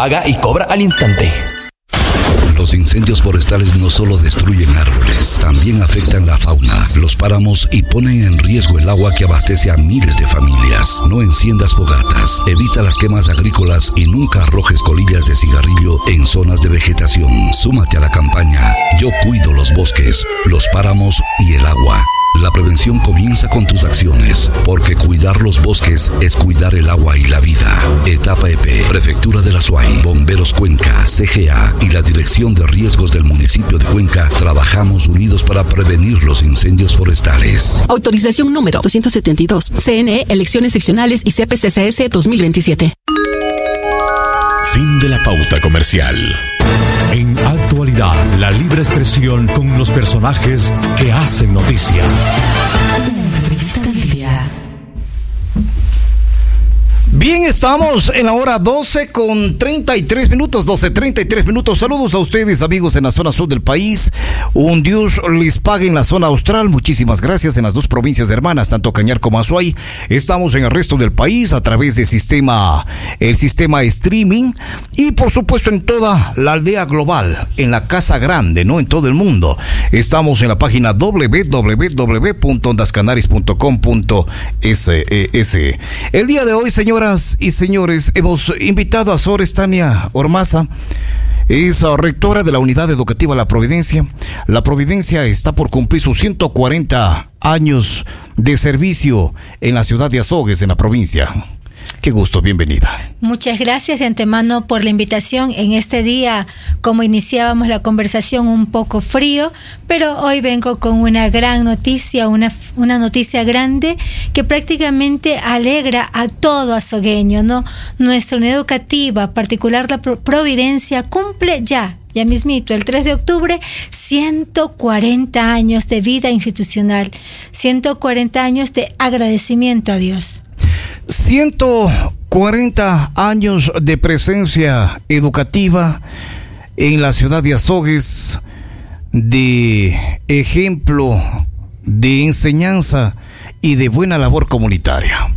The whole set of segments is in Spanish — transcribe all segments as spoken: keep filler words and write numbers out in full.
paga y cobra al instante. Los incendios forestales no solo destruyen árboles, también afectan la fauna, los páramos y ponen en riesgo el agua que abastece a miles de familias. No enciendas fogatas, evita las quemas agrícolas y nunca arrojes colillas de cigarrillo en zonas de vegetación. Súmate a la campaña Yo cuido los bosques, los páramos y el agua. La prevención comienza con tus acciones, porque cuidar los bosques es cuidar el agua y la vida. Etapa E P, Prefectura de la Suay, Bomberos Cuenca, C G A y la Dirección de Riesgos del municipio de Cuenca trabajamos unidos para prevenir los incendios forestales. Autorización número doscientos setenta y dos. C N E, Elecciones Seccionales y C P C C S dos mil veintisiete. Fin de la pauta comercial. En Actualidad, la libre expresión con los personajes que hacen noticia. La entrevista del día. Bien, estamos en la hora doce con treinta y tres minutos, doce treinta y tres minutos. Saludos a ustedes, amigos, en la zona sur del país. Un Dios les pague en la zona austral. Muchísimas gracias en las dos provincias hermanas, tanto Cañar como Azuay. Estamos en el resto del país a través del sistema, el sistema streaming y por supuesto en toda la aldea global, en la casa grande, ¿no? En todo el mundo. Estamos en la página doble u doble u doble u punto ondas canaris punto com punto es. El día de hoy, señor y señores, hemos invitado a Sor Estania Ormaza. Es rectora de la Unidad Educativa La Providencia. La Providencia está por cumplir sus ciento cuarenta años de servicio en la ciudad de Azogues, en la provincia. Qué gusto, bienvenida. Muchas gracias de antemano por la invitación en este día. Como iniciábamos la conversación un poco frío, pero hoy vengo con una gran noticia, una, una noticia grande que prácticamente alegra a todo azogueño, ¿no? Nuestra unidad educativa, particular la Providencia, cumple ya, ya mismito, el tres de octubre, ciento cuarenta años de vida institucional, ciento cuarenta años de agradecimiento a Dios. ciento cuarenta años de presencia educativa en la ciudad de Azogues, de ejemplo, de enseñanza y de buena labor comunitaria.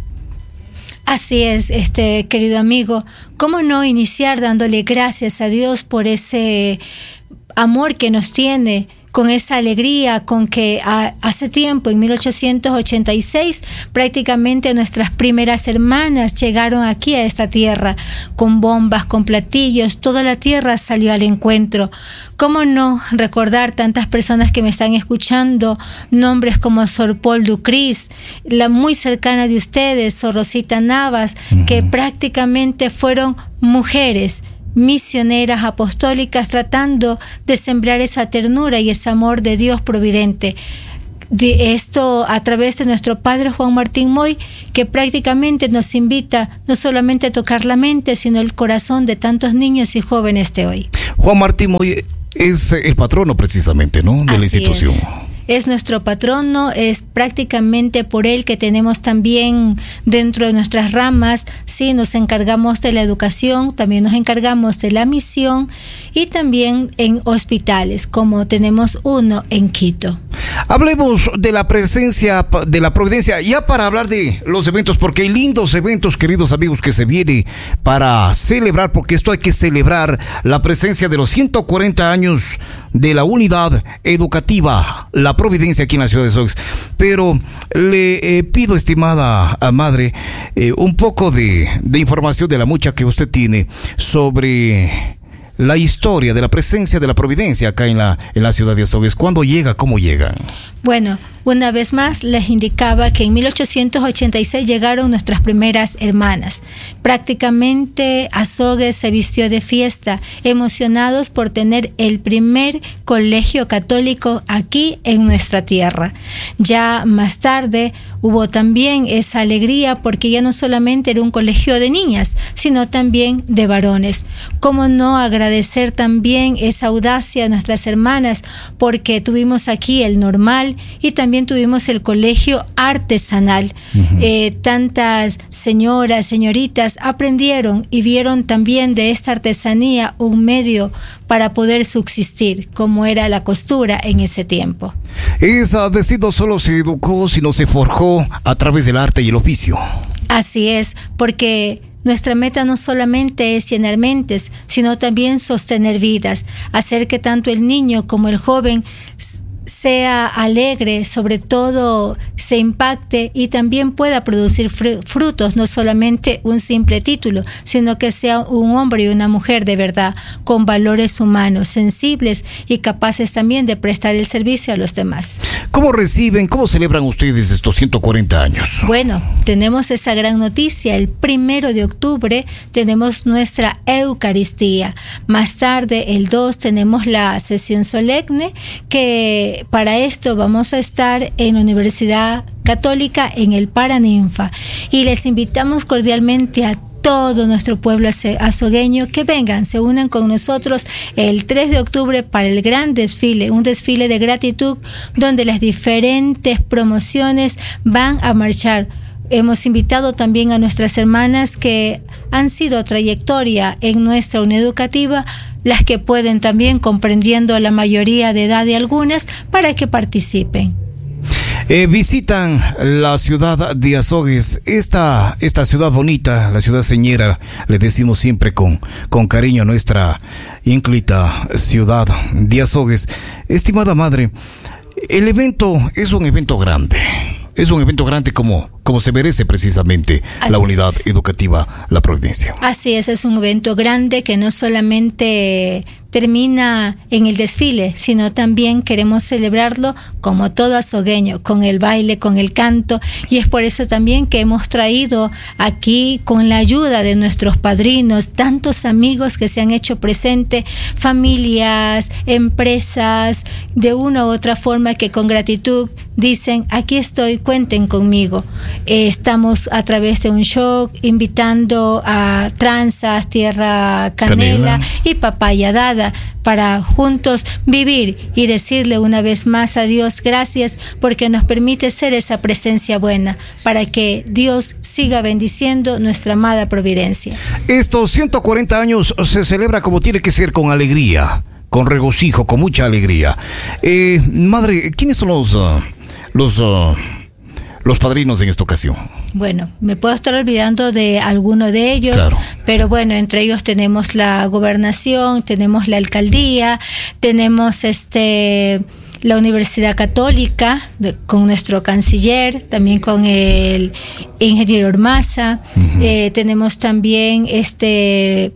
Así es, este querido amigo. ¿Cómo no iniciar dándole gracias a Dios por ese amor que nos tiene? Con esa alegría con que a, hace tiempo, en mil ochocientos ochenta y seis, prácticamente nuestras primeras hermanas llegaron aquí a esta tierra, con bombas, con platillos, toda la tierra salió al encuentro. ¿Cómo no recordar tantas personas que me están escuchando, nombres como Sor Paul Ducris, la muy cercana de ustedes, Sor Rosita Navas, uh-huh. que prácticamente fueron mujeres misioneras apostólicas tratando de sembrar esa ternura y ese amor de Dios providente. De esto a través de nuestro padre Juan Martín Moy, que prácticamente nos invita no solamente a tocar la mente, sino el corazón de tantos niños y jóvenes de hoy. Juan Martín Moy es el patrono precisamente, ¿no?, de Así la institución. Es. Es nuestro patrono, es prácticamente por él que tenemos también dentro de nuestras ramas, sí, nos encargamos de la educación, también nos encargamos de la misión y también en hospitales, como tenemos uno en Quito. Hablemos de la presencia de la Providencia, ya para hablar de los eventos, porque hay lindos eventos, queridos amigos, que se viene para celebrar, porque esto hay que celebrar la presencia de los ciento cuarenta años de la Unidad Educativa La Providencia aquí en la ciudad de Azogues. Pero le eh, pido, estimada madre, eh, un poco de, de información de la mucha que usted tiene sobre la historia de la presencia de la Providencia acá en la, en la ciudad de Azogues. ¿Cuándo llega? ¿Cómo llega? Bueno, una vez más les indicaba que en mil ochocientos ochenta y seis llegaron nuestras primeras hermanas. Prácticamente Azogues se vistió de fiesta, emocionados por tener el primer colegio católico aquí en nuestra tierra. Ya más tarde hubo también esa alegría porque ya no solamente era un colegio de niñas, sino también de varones. ¿Cómo no agradecer también esa audacia a nuestras hermanas? Porque tuvimos aquí el normal y también tuvimos el colegio artesanal. Uh-huh. Eh, tantas señoras, señoritas aprendieron y vieron también de esta artesanía un medio para poder subsistir, como era la costura en ese tiempo. Es decir, no solo se educó, sino se forjó a través del arte y el oficio. Así es, porque Nuestra meta no solamente es llenar mentes, sino también sostener vidas, hacer que tanto el niño como el joven sea alegre, sobre todo se impacte y también pueda producir frutos, no solamente un simple título, sino que sea un hombre y una mujer de verdad, con valores humanos, sensibles y capaces también de prestar el servicio a los demás. ¿Cómo reciben, cómo celebran ustedes estos ciento cuarenta años? Bueno, tenemos esa gran noticia. El primero de octubre tenemos nuestra Eucaristía. Más tarde, el dos, tenemos la sesión solemne, que para esto vamos a estar en la Universidad Católica en el Paraninfa. Y les invitamos cordialmente a todo nuestro pueblo azogueño que vengan, se unan con nosotros el tres de octubre para el gran desfile, un desfile de gratitud donde las diferentes promociones van a marchar. Hemos invitado también a nuestras hermanas que han sido trayectoria en nuestra unidad educativa, las que pueden también, comprendiendo la mayoría de edad de algunas, para que participen. Eh, visitan la ciudad de Azogues, esta, esta ciudad bonita, la ciudad señera, le decimos siempre con, con cariño a nuestra ínclita ciudad de Azogues. Estimada madre, el evento es un evento grande. Es un evento grande como, como se merece precisamente Así la unidad es. educativa La Providencia. Así es, es un evento grande que no solamente termina en el desfile, sino también queremos celebrarlo como todo azogueño, con el baile, con el canto, y es por eso también que hemos traído aquí, con la ayuda de nuestros padrinos, tantos amigos que se han hecho presente, familias, empresas, de una u otra forma que con gratitud dicen, aquí estoy, cuenten conmigo. Eh, estamos a través de un show invitando a Tranzas, Tierra Canela, Canela. y Papaya Dada, para juntos vivir y decirle una vez más a Dios gracias porque nos permite ser esa presencia buena, para que Dios siga bendiciendo nuestra amada Providencia. Estos ciento cuarenta años se celebra como tiene que ser, con alegría, con regocijo, con mucha alegría. Eh, madre, ¿quiénes son los, uh, los, uh, los padrinos en esta ocasión? Bueno, me puedo estar olvidando de alguno de ellos, claro. Pero bueno, entre ellos tenemos la gobernación, tenemos la alcaldía, tenemos este la Universidad Católica de, con nuestro canciller, también con el ingeniero Ormaza, uh-huh. eh, tenemos también este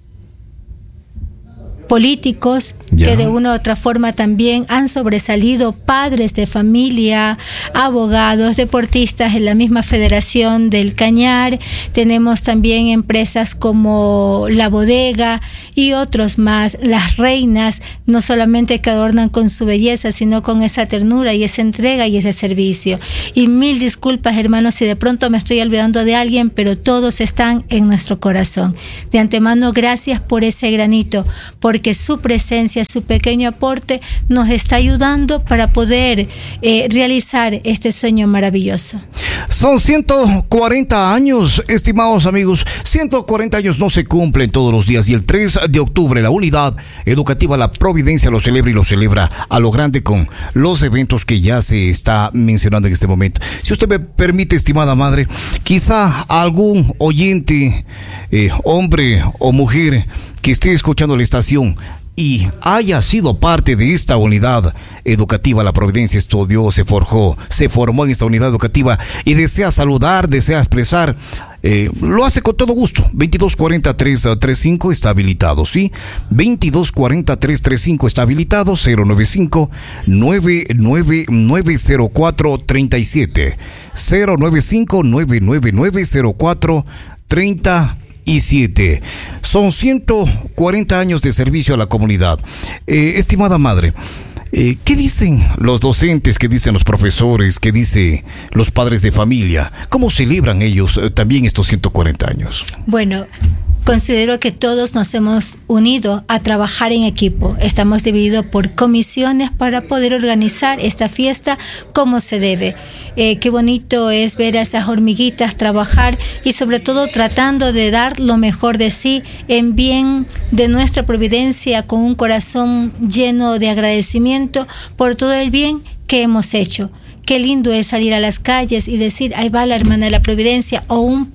políticos ya. que de una u otra forma también han sobresalido, padres de familia, abogados, deportistas en la misma Federación del Cañar. Tenemos también empresas como La Bodega y otros más, las reinas, no solamente que adornan con su belleza, sino con esa ternura y esa entrega y ese servicio. Y mil disculpas, hermanos, si de pronto me estoy olvidando de alguien, pero todos están en nuestro corazón. De antemano, gracias por ese granito, por porque su presencia, su pequeño aporte nos está ayudando para poder eh, realizar este sueño maravilloso. Son ciento cuarenta años, estimados amigos, ciento cuarenta años no se cumplen todos los días, y el tres de octubre la unidad educativa La Providencia lo celebra, y lo celebra a lo grande con los eventos que ya se está mencionando en este momento. Si usted me permite, estimada madre, quizá algún oyente, eh, hombre o mujer, que esté escuchando la estación y haya sido parte de esta unidad educativa La Providencia, estudió, se forjó, se formó en esta unidad educativa y desea saludar, desea expresar, eh, lo hace con todo gusto. veintidós cuarenta, trescientos treinta y cinco está habilitado, ¿sí? veintidós cuarenta, trescientos treinta y cinco está habilitado. Cero noventa y cinco, nueve nueve nueve cero cuatro tres siete. Cero noventa y cinco, nueve nueve nueve cero cuatro treinta y siete. Son ciento cuarenta años de servicio a la comunidad. Eh, estimada madre, eh, ¿qué dicen los docentes, qué dicen los profesores, qué dicen los padres de familia? ¿Cómo celebran ellos eh, también estos ciento cuarenta años? Bueno, considero que todos nos hemos unido a trabajar en equipo. Estamos divididos por comisiones para poder organizar esta fiesta como se debe. Eh, qué bonito es ver a esas hormiguitas trabajar y sobre todo tratando de dar lo mejor de sí en bien de nuestra Providencia, con un corazón lleno de agradecimiento por todo el bien que hemos hecho. Qué lindo es salir a las calles y decir, ahí va la hermana de la Providencia, o un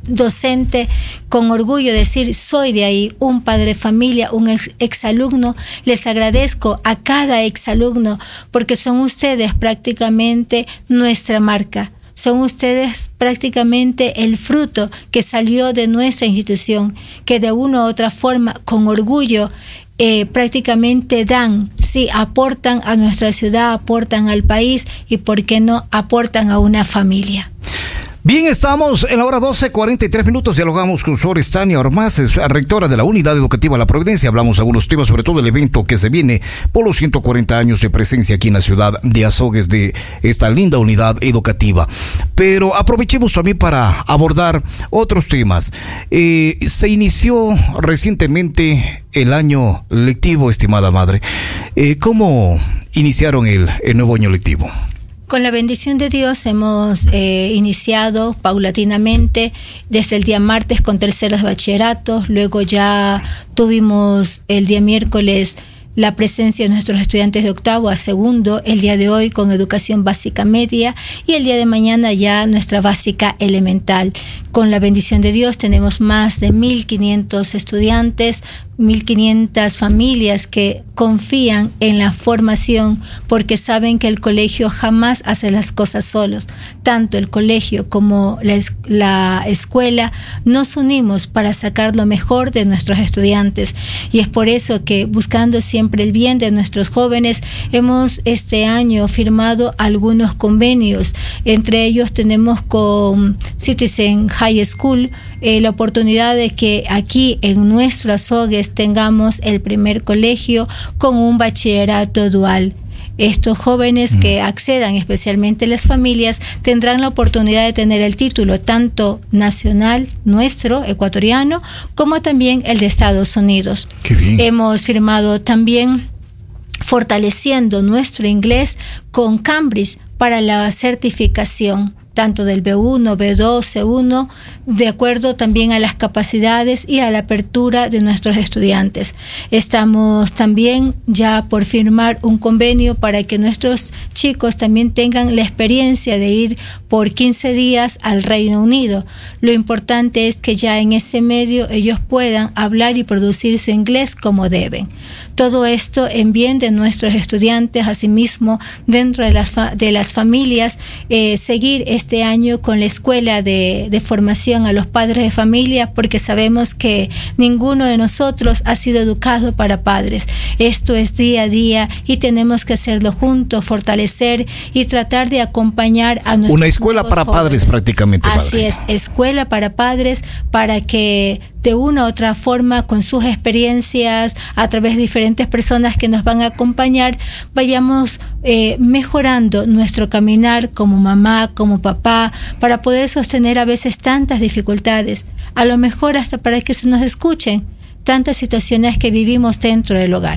docente con orgullo decir soy de ahí, un padre de familia, un ex, exalumno. Les agradezco a cada exalumno porque son ustedes prácticamente nuestra marca. Son ustedes prácticamente el fruto que salió de nuestra institución, que de una u otra forma, con orgullo, eh, prácticamente dan, sí, aportan a nuestra ciudad, aportan al país y, ¿por qué no?, aportan a una familia. Bien, estamos en la hora doce, cuarenta y tres minutos. Dialogamos con Sor Estania Ormaz, rectora de la Unidad Educativa La Providencia. Hablamos algunos temas, sobre todo el evento que se viene por los ciento cuarenta años de presencia aquí en la ciudad de Azogues de esta linda unidad educativa. Pero aprovechemos también para abordar otros temas. Eh, se inició recientemente el año lectivo, estimada madre. Eh, ¿Cómo iniciaron el, el nuevo año lectivo? Con la bendición de Dios hemos eh, iniciado paulatinamente desde el día martes con terceros de bachillerato, luego ya tuvimos el día miércoles la presencia de nuestros estudiantes de octavo a segundo, el día de hoy con educación básica media y el día de mañana ya nuestra básica elemental. Con la bendición de Dios tenemos más de mil quinientos estudiantes, mil quinientas familias que confían en la formación porque saben que el colegio jamás hace las cosas solos. Tanto el colegio como la, es- la escuela nos unimos para sacar lo mejor de nuestros estudiantes y es por eso que, buscando siempre el bien de nuestros jóvenes, hemos este año firmado algunos convenios. Entre ellos tenemos con Citizen High School eh, la oportunidad de que aquí en nuestro Azogues tengamos el primer colegio con un bachillerato dual. Estos jóvenes que accedan, especialmente las familias, tendrán la oportunidad de tener el título tanto nacional, nuestro, ecuatoriano, como también el de Estados Unidos. Qué bien. Hemos firmado también fortaleciendo nuestro inglés con Cambridge para la certificación tanto del B uno, B dos, C uno, de acuerdo también a las capacidades y a la apertura de nuestros estudiantes. Estamos también ya por firmar un convenio para que nuestros chicos también tengan la experiencia de ir por quince días al Reino Unido. Lo importante es que ya en ese medio ellos puedan hablar y producir su inglés como deben. Todo esto en bien de nuestros estudiantes, asimismo dentro de las, fa- de las familias, eh, seguir este año con la escuela de, de formación a los padres de familia, porque sabemos que ninguno de nosotros ha sido educado para padres. Esto es día a día y tenemos que hacerlo juntos, fortalecer y tratar de acompañar a nuestros Una escuela para jóvenes. Padres prácticamente. Así padre. es, escuela para padres, para que de una u otra forma, con sus experiencias, a través de diferentes personas que nos van a acompañar, vayamos eh, mejorando nuestro caminar como mamá, como papá, para poder sostener a veces tantas dificultades, a lo mejor hasta para que se nos escuchen tantas situaciones que vivimos dentro del hogar.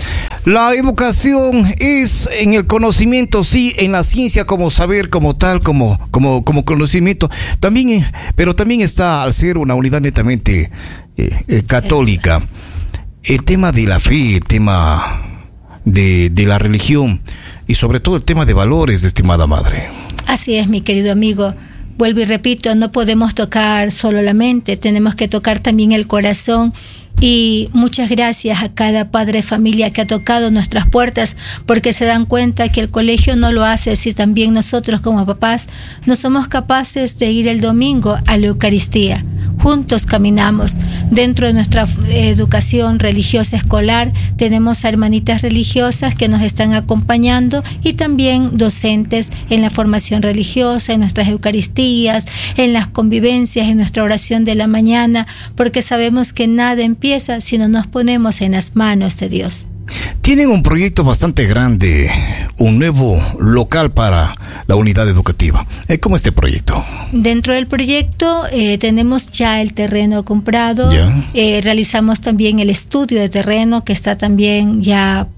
La educación es en el conocimiento, sí, en la ciencia como saber, como tal, como, como, como conocimiento, también, eh, pero también está al ser una unidad netamente eh, eh, católica. El tema de la fe, el tema de, de la religión y sobre todo el tema de valores, estimada madre. Así es, mi querido amigo. Vuelvo y repito, no podemos tocar solo la mente, tenemos que tocar también el corazón. Y muchas gracias a cada padre de familia que ha tocado nuestras puertas, porque se dan cuenta que el colegio no lo hace si también nosotros como papás no somos capaces de ir el domingo a la Eucaristía. Juntos caminamos. Dentro de nuestra educación religiosa escolar tenemos a hermanitas religiosas que nos están acompañando y también docentes en la formación religiosa, en nuestras Eucaristías, en las convivencias, en nuestra oración de la mañana, porque sabemos que nada empieza si no nos ponemos en las manos de Dios. Tienen un proyecto bastante grande, un nuevo local para la unidad educativa. Eh, ¿Cómo es este proyecto? Dentro del proyecto eh, tenemos ya el terreno comprado, Ya. eh, realizamos también el estudio de terreno que está también ya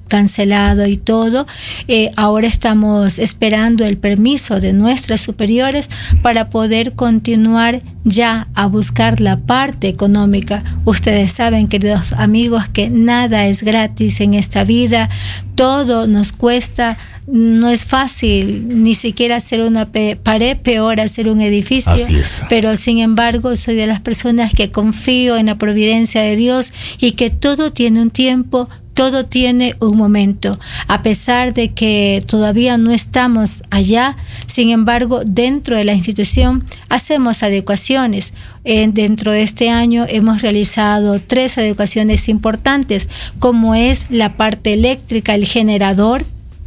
cancelado y todo. Eh, ahora estamos esperando el permiso de nuestros superiores para poder continuar ya a buscar la parte económica. Ustedes saben, queridos amigos, que nada es gratis en esta vida, todo nos cuesta. No es fácil ni siquiera hacer una pe- pared, peor hacer un edificio. Así es. Pero sin embargo soy de las personas que confío en la providencia de Dios y que todo tiene un tiempo, todo tiene un momento. A pesar de que todavía no estamos allá, sin embargo, dentro de la institución hacemos adecuaciones. Eh, dentro de este año hemos realizado tres adecuaciones importantes, como es la parte eléctrica, el generador,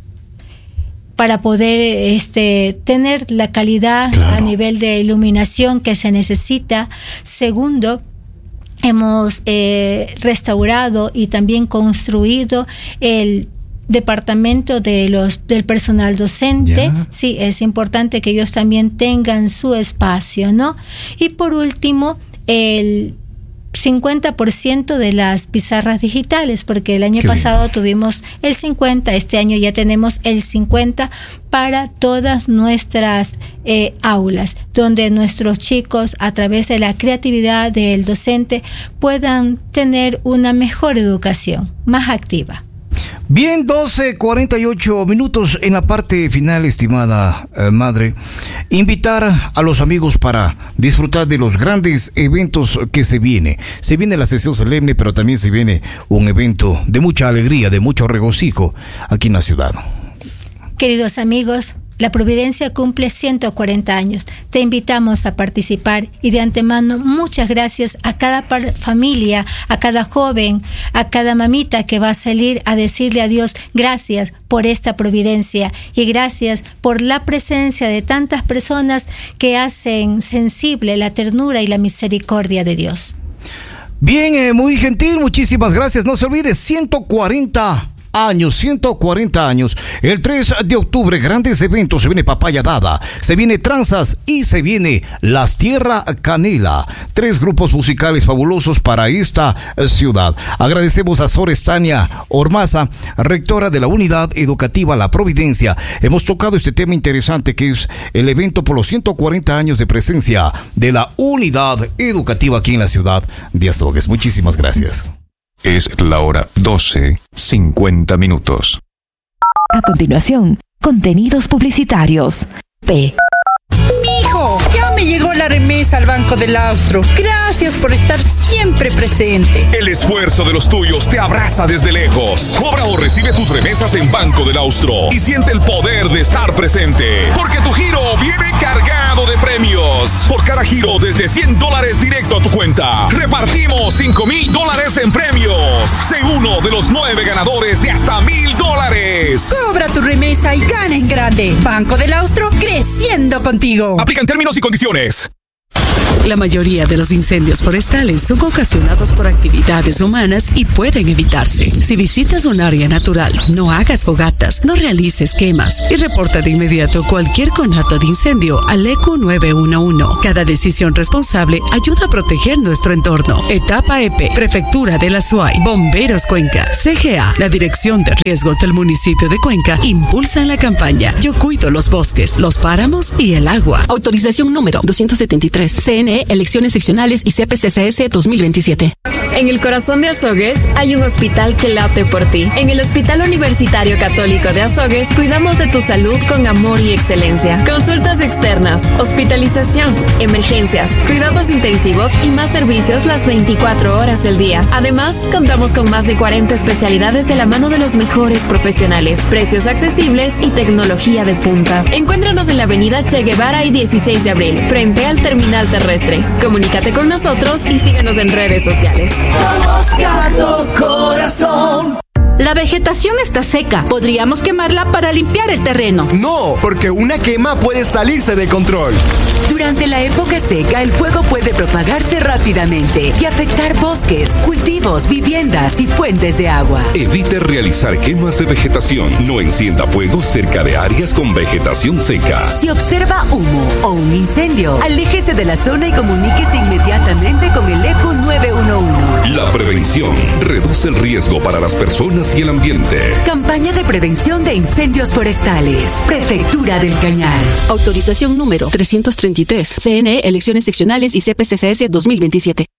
para poder este, tener la calidad claro. a nivel de iluminación que se necesita. Segundo, hemos eh, restaurado y también construido el departamento de los del personal docente. Yeah. Sí, es importante que ellos también tengan su espacio, ¿no? Y por último, el cincuenta por ciento de las pizarras digitales, porque el año Qué pasado bien. tuvimos el cincuenta, este año ya tenemos el cincuenta para todas nuestras eh, aulas, donde nuestros chicos, a través de la creatividad del docente, puedan tener una mejor educación, más activa. Bien, doce cuarenta y ocho minutos en la parte final, estimada eh, madre. Invitar a los amigos para disfrutar de los grandes eventos que se viene. Se viene la sesión solemne, pero también se viene un evento de mucha alegría, de mucho regocijo aquí en la ciudad. Queridos amigos, la Providencia cumple ciento cuarenta años. Te invitamos a participar y de antemano muchas gracias a cada par- familia, a cada joven, a cada mamita que va a salir a decirle a Dios gracias por esta Providencia y gracias por la presencia de tantas personas que hacen sensible la ternura y la misericordia de Dios. Bien, eh, muy gentil, muchísimas gracias. No se olvide, ciento cuarenta años, ciento cuarenta años. El tres de octubre, grandes eventos. Se viene Papaya Dada, se viene Tranzas y se viene Las Tierra Canela. Tres grupos musicales fabulosos para esta ciudad. Agradecemos a Sor Estania Ormaza, rectora de la Unidad Educativa La Providencia. Hemos tocado este tema interesante que es el evento por los ciento cuarenta años de presencia de la Unidad Educativa aquí en la ciudad de Azogues. Muchísimas gracias. Es la hora doce, cincuenta minutos. A continuación, contenidos publicitarios. P. Mijo, ya me llegó la remesa al Banco del Austro. Gracias por estar siempre presente. El esfuerzo de los tuyos te abraza desde lejos. Cobra o recibe tus remesas en Banco del Austro y siente el poder de estar presente. Porque tu giro viene cargado de premios. Por cada giro desde cien dólares directo a tu cuenta, repartimos cinco mil dólares en premios. Sé uno de los nueve ganadores de hasta mil dólares. Cobra tu remesa y gana en grande. Banco del Austro, creciendo contigo. Aplican términos y condiciones. La mayoría de los incendios forestales son ocasionados por actividades humanas y pueden evitarse. Si visitas un área natural, no hagas fogatas, no realices quemas y reporta de inmediato cualquier conato de incendio al E Q nueve uno uno. Cada decisión responsable ayuda a proteger nuestro entorno. Etapa E P, Prefectura de la SUAY, Bomberos Cuenca, C G A, la Dirección de Riesgos del municipio de Cuenca impulsan la campaña Yo cuido los bosques, los páramos y el agua. Autorización número doscientos setenta y tres. C N E, elecciones seccionales y C P C C S dos mil veintisiete. En el corazón de Azogues hay un hospital que late por ti. En el Hospital Universitario Católico de Azogues cuidamos de tu salud con amor y excelencia. Consultas externas, hospitalización, emergencias, cuidados intensivos y más servicios las veinticuatro horas del día. Además, contamos con más de cuarenta especialidades de la mano de los mejores profesionales, precios accesibles y tecnología de punta. Encuéntranos en la avenida Che Guevara y dieciséis de abril, frente al terminal terrestre. Comunícate con nosotros y síguenos en redes sociales. Somos Cardo Corazón. La vegetación está seca. Podríamos quemarla para limpiar el terreno. No, porque una quema puede salirse de control. Durante la época seca, el fuego puede propagarse rápidamente y afectar bosques, cultivos, viviendas y fuentes de agua. Evite realizar quemas de vegetación. No encienda fuego cerca de áreas con vegetación seca. Si observa humo o un incendio, aléjese de la zona y comuníquese inmediatamente con el E Q nueve uno uno. La prevención reduce el riesgo para las personas y el ambiente. Campaña de prevención de incendios forestales. Prefectura del Cañar. Autorización número trescientos treinta y tres. C N E, elecciones seccionales y C P C C S dos mil veintisiete.